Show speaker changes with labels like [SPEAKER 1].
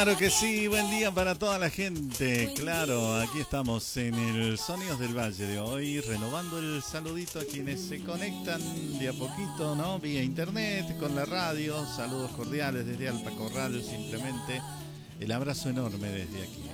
[SPEAKER 1] Claro que sí, buen día para toda la gente. Claro, aquí estamos en el Sonidos del Valle de hoy, renovando el saludito a quienes se conectan de a poquito, ¿no? Vía internet, con la radio. Saludos cordiales desde Alpacorral, simplemente el abrazo enorme desde aquí.